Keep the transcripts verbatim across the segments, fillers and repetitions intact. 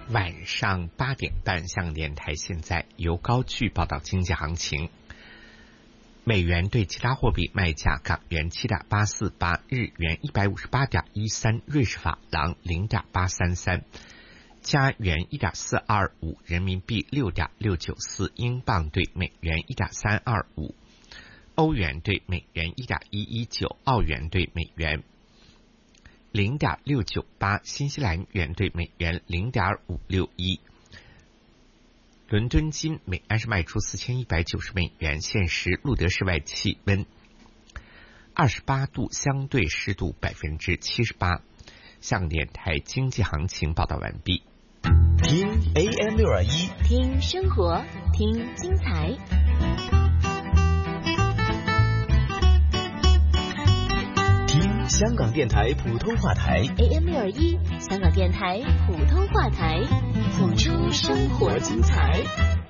晚上八点半，香港电台现在由高炬报道经济行情。美元对其他货币卖价：港元七点八四八，日元一百五十八点一三，瑞士法郎零点八三三，加元一点四二五，人民币六点六九四，英镑对美元一点三二五，欧元对美元一点一一九，澳元对美元零点六九八，新西兰元对美元零点五六一。伦敦金每安士卖出四千一百九十美元，现时录得室外气温二十八度，相对湿度百分之七十八。香港电台经济行情报道完毕。 听 A M 六二一， 听生活，听精彩。 听香港电台普通话台 A M 六二一，香港电台普通话台，谱出生活精彩。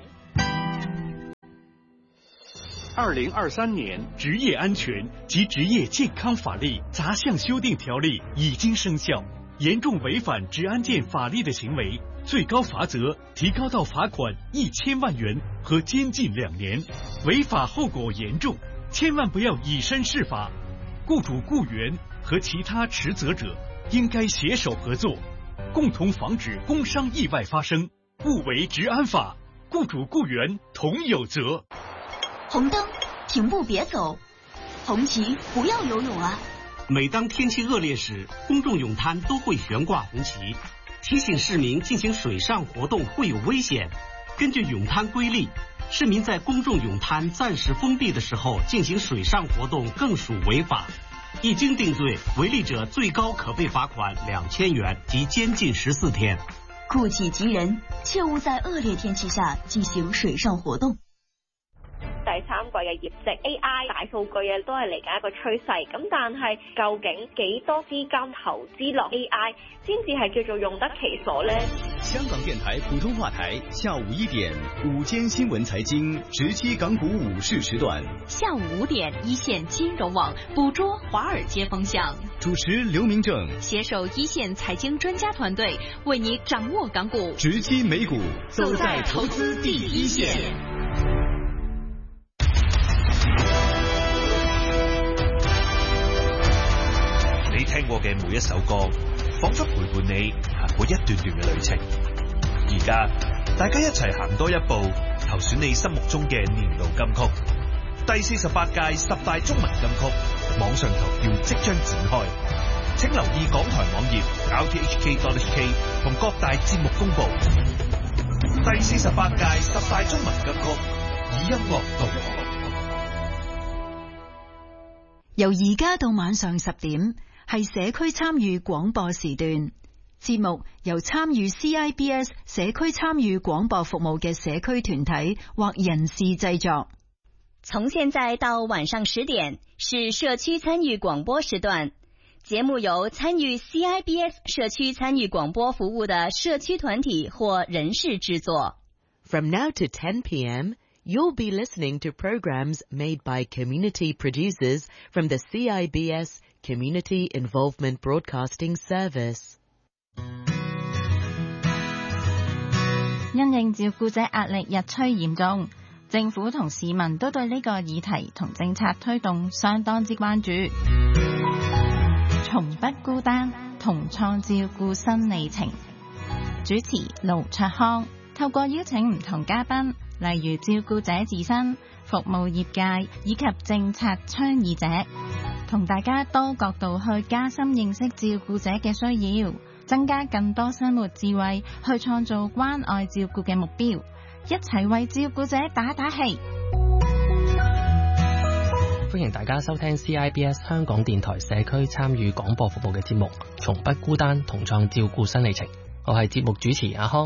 二零二三年职业安全及职业健康法律杂项修订条例已经生效，严重违反职安健法律的行为，最高罚则提高到罚款一千万元和监禁两年，违法后果严重，千万不要以身试法。雇主、雇员和其他持责者应该携手合作，共同防止工伤意外发生，勿违职安法，雇主雇员同有责。 红灯，停步别走；红旗，不要游泳啊！ 每当天气恶劣时，公众泳滩都会悬挂红旗，提醒市民进行水上活动会有危险。根据泳滩规例，市民在公众泳滩暂时封闭的时候进行水上活动更属违法，一经定罪，违例者最高可被罚款两千元及监禁十四天。 顾己及人，切勿在惡劣天氣下進行水上活動。 第三季嘅業績 A I 大數據啊都係嚟緊一個趨勢，咁但係究竟幾多資金投資落 A I 先至係叫做用得其所呢？ 香港電台普通話台下午一點午間新聞財經直擊港股午市時段， 下午五點一線金融網捕捉華爾街風向， 主持劉明正攜手一線財經專家團隊，為你掌握港股直擊美股， 走在投資第一線。 你聽過嘅每一首歌，仿佛陪伴你行過一段段嘅旅程。而家大家一齊行多一步，投選你心目中嘅年度金曲。第四十八屆十大中文金曲網上投票即將展開，請留意港台網頁 r t h k dot h k 同各大節目公佈。第四十八屆十大中文金曲，以音樂導航。 由而家到晚上十點。係社區參與廣播時段，節目由參與 C I B S 社區參與廣播服務嘅社區團體或人士製作。 從現在到晚上十點是社區參與廣播時段，節目由參與 C I B S 社區參與廣播服務的社區團體或人士製作。 From now to ten p.m. you'll be listening to programs made by community producers from the C I B S Community Involvement Broadcasting Service。 因應照顧者壓力日趨嚴重，政府同市民都對呢個議題同政策推動相當之關注。從不孤單，同創照顧新里程。主持盧卓康，透過邀請唔同嘉賓，例如照顧者自身、服務業界以及政策倡議者，同大家多角度去加深認識照顧者嘅需要，增加更多生活智慧，去創造關愛照顧嘅目標，一齊為照顧者打打氣。 歡迎大家收聽 C I B S 香港電台社區參與廣播服務嘅節目《從不孤單，同創照顧新里程》。我係節目主持阿康。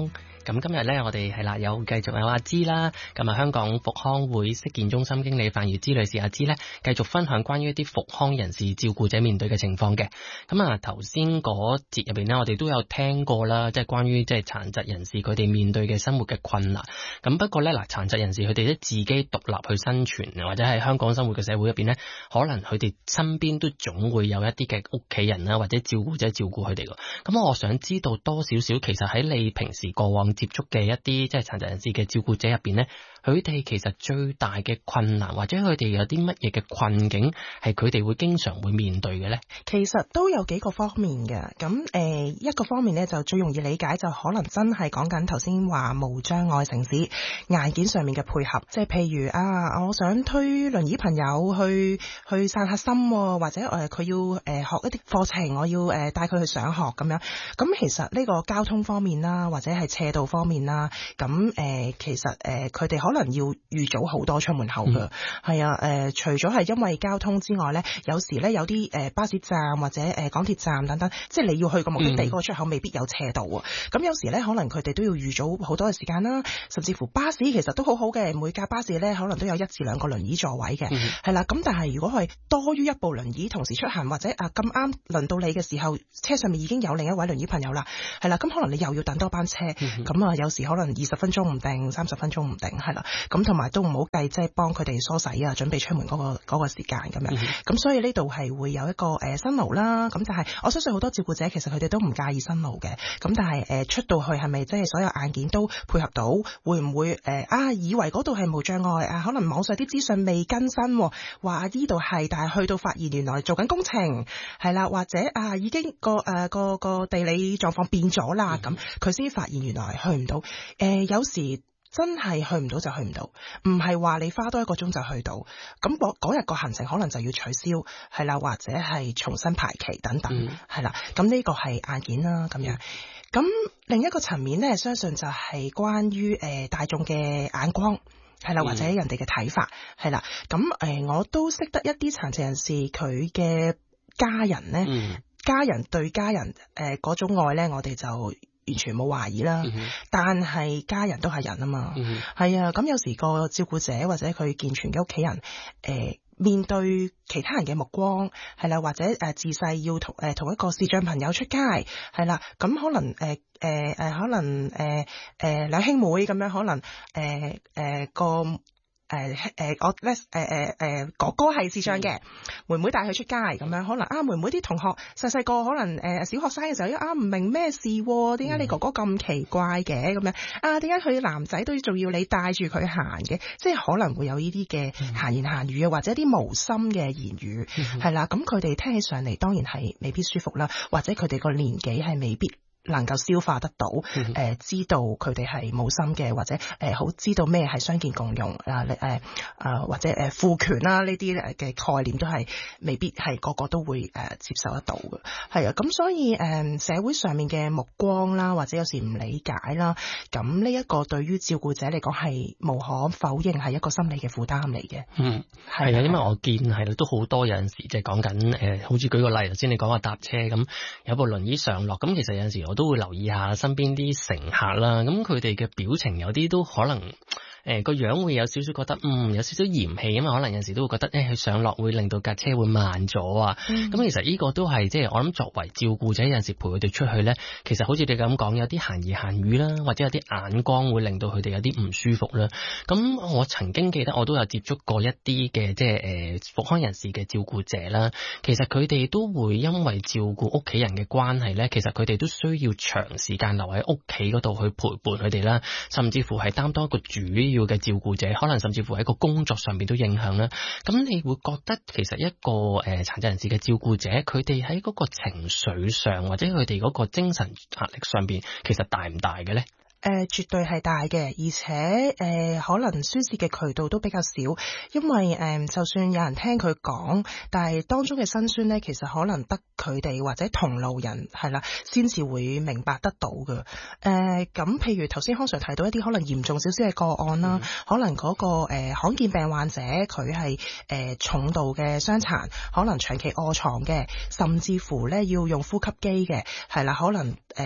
咁今日咧，我哋係啦，有繼續有阿芝啦，咁啊香港復康會息健中心經理范如芝女士阿芝咧，繼續分享關於一啲復康人士照顧者面對嘅情況嘅。咁啊頭先嗰節入邊咧，我哋都有聽過啦，即係關於即係殘疾人士佢哋面對嘅生活嘅困難。咁不過咧嗱，殘疾人士佢哋都自己獨立去生存，或者喺香港生活嘅社會入邊咧，可能佢哋身邊都總會有一啲嘅屋企人啦，或者照顧者照顧佢哋嘅。咁我想知道多少少，其實喺你平時過往接觸嘅一啲即係殘疾人士嘅照顧者入邊咧，佢哋其實最大嘅困難或者佢哋有啲乜嘢嘅困境係佢哋會經常會面對嘅咧？ 其實都有幾個方面嘅。咁誒、呃、一個方面咧就最容易理解，就可能真係講緊頭先話無障礙城市硬件上面嘅配合，即係譬如啊，我想推輪椅朋友去去散下心，或者誒佢、呃、要誒、呃、學一啲課程，我要誒、呃、帶佢去上學咁樣。咁其實呢個交通方面啦，或者係斜道方面啦，咁誒、呃、其實誒佢哋可能要預早好多出門口㗎。係、嗯、啊，誒、呃、除咗係因為交通之外咧，有時咧有啲誒、呃、巴士站或者誒、呃、港鐵站等等，即係你要去個目的地嗰個出口未必有斜道啊。咁、嗯、有時咧可能佢哋都要預早好多嘅時間啦，甚至乎巴士其實都好好嘅，每架巴士咧可能都有一至兩個輪椅座位嘅，係、嗯、啦。咁但係如果係多於一部輪椅同時出行，或者啊咁啱輪到你嘅時候，車上面已經有另一位輪椅朋友啦，係啦，咁可能你又要等多班車，咁、嗯、啊有時可能二十分鐘唔定，三十分鐘唔定，係啦。咁同埋都唔好計即係幫佢哋梳洗啊，準備出門嗰、那個嗰、那個時間咁樣。咁、嗯、所以呢度係會有一個誒辛勞啦。咁但係我相信好多照顧者其實佢哋都唔介意辛勞嘅。咁但係誒、呃、出到去係咪即係所有硬件都配合到？會唔會誒、呃、啊以為嗰度係無障礙啊？可能網上啲資訊未更新，話呢度係，但係去到發現原來做緊工程，係啦，或者啊已經個誒、呃、個個地理狀況變咗啦，咁佢先發現原來去唔到。誒、呃、有時真係去唔到就去唔到，唔係話你花多一個鐘就去到。咁嗰日個行程可能就要取消，係啦，或者係重新排期等等，係、嗯、啦。咁呢個係硬件啦，咁樣。咁另一個層面咧，相信就係關於誒、呃、大眾嘅眼光，係啦，或者人哋嘅睇法，係、嗯、啦。咁誒、呃，我都識得一啲殘疾人士，佢嘅家人咧、嗯，家人對家人誒嗰、呃、種愛咧，我哋就完全冇懷疑啦。嗯、但係家人都係人啊嘛，係、嗯、啊。咁有時個照顧者或者佢健全嘅屋企人，誒、呃。面對其他人嘅目光，係啦，或者誒、呃、自細要同誒、呃、同一個視障朋友出街，係啦，咁可能誒誒誒可能誒誒、呃、兩兄妹咁樣，可能誒誒、呃呃、個。誒、呃、誒，我咧誒誒誒，哥哥係視障嘅，妹妹帶佢出街咁樣，可能啊妹妹啲同學細細個可能誒、呃、小學生嘅時候，啊唔明咩事，點解你哥哥咁奇怪嘅咁樣啊？點解佢男仔都仲要你帶住佢行嘅？即係可能會有呢啲嘅閒言閒語啊，或者啲無心嘅言語係啦。咁佢哋聽起上嚟，當然係未必舒服啦，或者佢哋個年紀係未必能夠消化得到，誒、嗯呃、知道佢哋係冇心嘅，或者誒好、呃、知道咩係傷健共融啊，誒、呃、啊或者誒賦權啦呢啲嘅概念都係未必係個個都會誒、呃、接受得到嘅，係啊，咁所以誒、呃、社會上面嘅目光啦，或者有時唔理解啦，咁呢一個對於照顧者嚟講係無可否認係一個心理嘅負擔嚟嘅。嗯，係啊，因為我見係都好多有陣時即係講緊誒，好似舉個例頭先你講話搭車咁，有部輪椅上落，咁其實有陣時我都會留意下身邊啲乘客啦，咁佢哋嘅表情有啲都可能誒個、呃、樣會有少少覺得嗯有少少嫌棄，因為可能有陣時都會覺得誒佢、欸、上落會令到架車會慢咗啊。咁、嗯、其實呢個都係即係我諗作為照顧者有陣時陪佢哋出去咧，其實好似你咁講，有啲閒言閒語啦，或者有啲眼光會令到佢哋有啲唔舒服啦。咁我曾經記得我都有接觸過一啲嘅即係誒復康人士嘅照顧者啦，其實佢哋都會因為照顧屋企人嘅關係咧，其實佢哋都需要長時間留喺屋企嗰度去陪伴佢哋啦，甚至乎係擔當一個主要嘅照顧者，可能甚至乎喺個工作上面都影響啦。咁你會覺得其實一個誒殘疾人士嘅照顧者，佢哋喺嗰個情緒上或者佢哋嗰個精神壓力上邊，其實大唔大嘅咧？誒、呃、絕對係大嘅，而且誒、呃、可能宣泄嘅渠道都比較少，因為誒、呃、就算有人聽佢講，但係當中嘅辛酸咧，其實可能得佢哋或者同路人係啦，先至會明白得到嘅。誒、呃、咁譬如頭先康 Sir 提到一啲可能嚴重少少嘅個案啦、嗯，可能嗰、那個誒、呃、罕見病患者佢係誒重度嘅傷殘，可能長期臥床嘅，甚至乎咧要用呼吸機嘅，係啦，可能誒、呃、得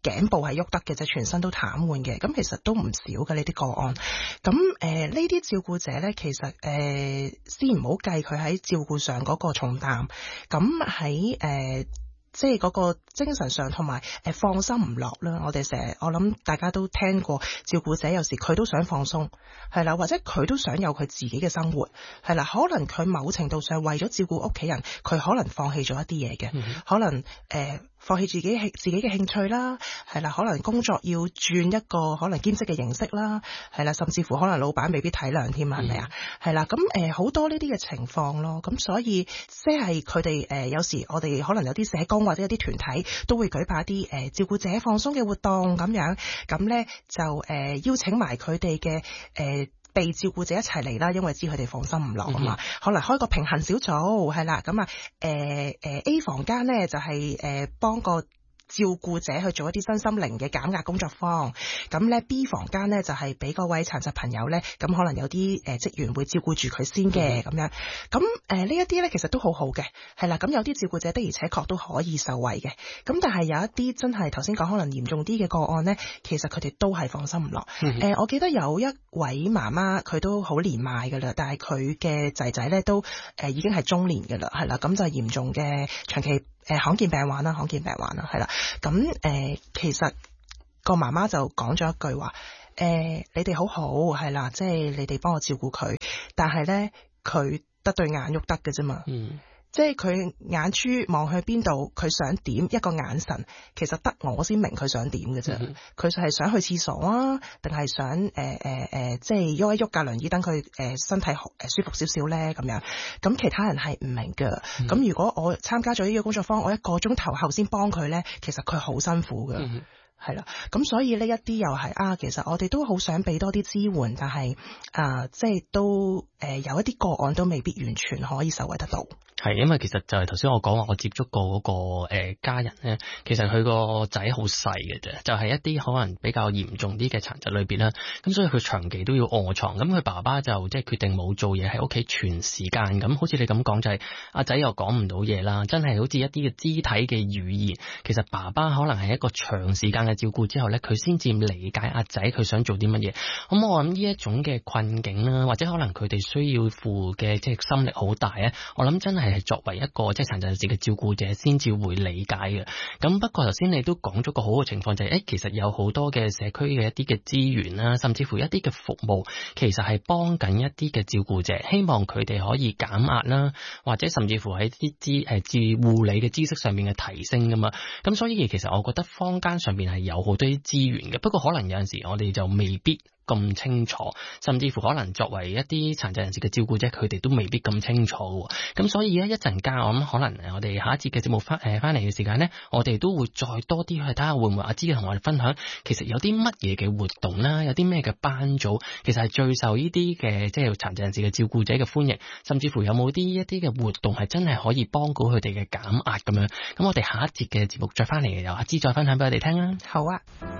頸部係喐得嘅啫，全身都癱瘓嘅，咁其實都唔少嘅呢啲個案。咁誒呢啲照顧者咧，其實誒、呃、先唔好計佢喺照顧上嗰個重擔，咁喺誒即係嗰個精神上同埋誒放心唔落啦。我哋成日我諗大家都聽過，照顧者有時佢都想放鬆，係啦，或者佢都想有佢自己嘅生活，係啦。可能佢某程度上為咗照顧屋企人，佢可能放棄咗一啲嘢嘅，嗯、可能誒。呃放棄自己興自己嘅興趣啦，係啦，可能工作要轉一個可能兼職嘅形式啦，係啦，甚至乎可能老闆未必體諒添啊，係咪啊？係啦，咁誒好多呢啲嘅情況咯，咁所以即係佢哋誒有時我哋可能有啲社工或者有啲團體都會舉辦一啲誒、呃、照顧者放鬆嘅活動咁樣，咁咧就誒、呃、邀請埋佢哋嘅誒。呃被照顧者一齊嚟啦，因為知佢哋放心唔落啊嘛，可能開個平衡小組係啦，咁啊誒誒 A 房間咧就係誒幫個照顧者去做一啲身心靈嘅減壓工作坊，咁咧 B 房間咧就係俾嗰位殘疾朋友咧，咁可能有啲誒職員會照顧住佢先嘅咁樣，咁誒呢一啲咧其實都好好嘅，係啦，咁有啲照顧者的而且確都可以受惠嘅，咁但係有一啲真係頭先講可能嚴重啲嘅個案咧，其實佢哋都係放心唔落。誒、呃，我記得有一位媽媽佢都好年邁噶啦，但係佢嘅仔仔咧都誒、呃、已經係中年噶啦，係啦，咁就係嚴重嘅長期。誒、呃，罕見病患啦，罕見病患啦，係啦，咁誒、呃，其實個媽媽就講咗一句話，誒、呃，你哋好好，係啦，即係你哋幫我照顧佢，但係咧，佢得對眼喐得嘅啫嘛，嗯，即係佢眼珠望去邊度，佢想點一個眼神，其實得我先明佢想點嘅啫，佢就係想去廁所啊，定係想誒誒誒，即係喐一喐架輪椅，等佢誒身體誒舒服少少咧，咁樣，咁其他人係唔明㗎，咁、嗯、如果我參加咗呢個工作坊，我一個鐘頭後先幫佢咧，其實佢好辛苦㗎。嗯係啦，咁所以呢一啲又係啊，其實我哋都好想俾多啲支援，但係啊、呃，即係都誒、呃、有一啲個案都未必完全可以受惠得到。 係，因為其實就係頭先我講話，我接觸過嗰、那個誒、呃、家人咧，其實佢個仔好細嘅啫，就係、是、一啲可能比較嚴重啲嘅殘疾裏邊啦。咁所以佢長期都要臥床，咁佢爸爸就即係決定冇做嘢喺屋企全時間。咁好似你咁講就係阿仔又講唔到嘢啦，真係好似一啲嘅肢體嘅語言，其實爸爸可能係一個長時間嘅照顧之後咧，佢先至理解阿仔佢想做啲乜嘢。咁我諗呢一種嘅困境啦，或者可能佢哋需要付嘅即係心力好大咧，我諗真係係作為一個即係殘疾人士嘅照顧者先至會理解嘅。咁不過頭先你都講咗個好嘅情況就係、是，誒其實有好多嘅社區嘅一啲嘅資源啦，甚至乎一啲嘅服務，其實係幫緊一啲嘅照顧者，希望佢哋可以減壓啦，或者甚至乎喺啲知誒治護理嘅知識上面嘅提升噶嘛。咁所以其實我覺得坊間上面係有好多啲資源嘅，不過可能有陣時我哋就未必咁清楚，甚至乎可能作為一啲殘疾人士嘅照顧者，佢哋都未必咁清楚。咁所以咧一陣間我諗可能我哋下一節嘅節目翻誒翻嚟嘅時間咧，我哋都會再多啲去睇下會唔會阿芝同我哋分享，其實有啲乜嘢嘅活動啦，有啲咩嘅班組，其實係最受呢啲嘅即係殘疾人士嘅照顧者嘅歡迎，甚至乎有冇啲一啲嘅活動係真係可以幫到佢哋嘅減壓咁樣。咁我哋下一節嘅節目再翻嚟，由阿芝再分享俾我哋聽啦。 好啊。